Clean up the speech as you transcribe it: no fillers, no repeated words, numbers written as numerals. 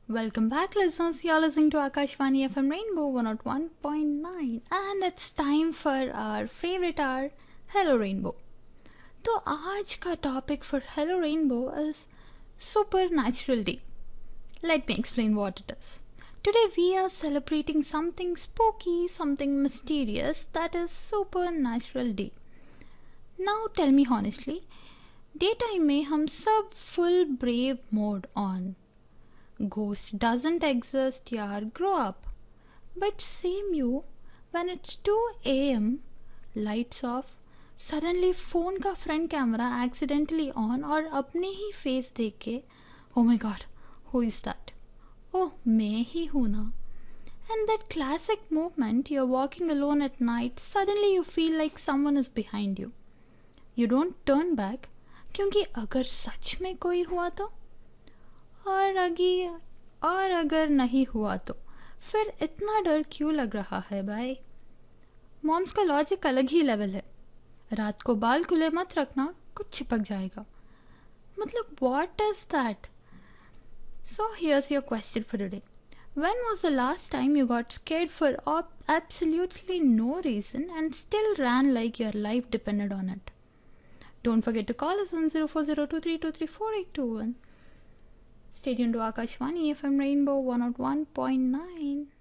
Welcome back, listeners. You're listening to Akashvani FM Rainbow 101.9 and it's time for our favorite hour, Hello Rainbow. तो आज का topic for hello rainbow is supernatural day. Let me explain what it is. Today we are celebrating something spooky, something mysterious that is supernatural day. Now tell me honestly, daytime में हम सब full brave mode on. Ghost doesn't exist, yaar, grow up. But same you, when it's 2 a.m, lights off, suddenly phone का front camera accidentally on और अपने ही face देख के, oh my god, who is that? Oh, मैं ही हूँ ना. And that classic movement, you're walking alone at night, suddenly you feel like someone is behind you. You don't turn back, क्योंकि अगर सच में कोई हुआ तो और अगर नहीं हुआ तो फिर इतना डर क्यों लग रहा है भाई. मॉम्स का लॉजिक अलग ही लेवल है. रात को बाल खुले मत रखना, कुछ चिपक जाएगा. मतलब what is that. So here's your question for today. When was the last time you got scared for absolutely no reason and still ran like your life depended on it? Don't forget to call us on 0402323481. Stay tuned to Akashvani FM Rainbow 101.9.